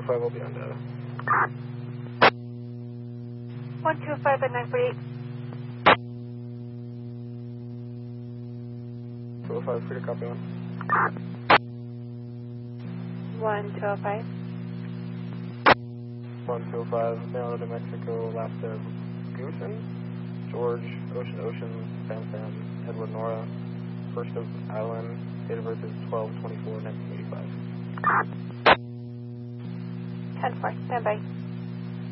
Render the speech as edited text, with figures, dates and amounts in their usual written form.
5 will be on data. 125 at 948. 205, free to copy on. 1205. 1205, Maryland, New Mexico, last of Goosen, George, Ocean, Sam, Edward, Nora, first of Island, date of birth is 12/24/1985. 10-4, stand by.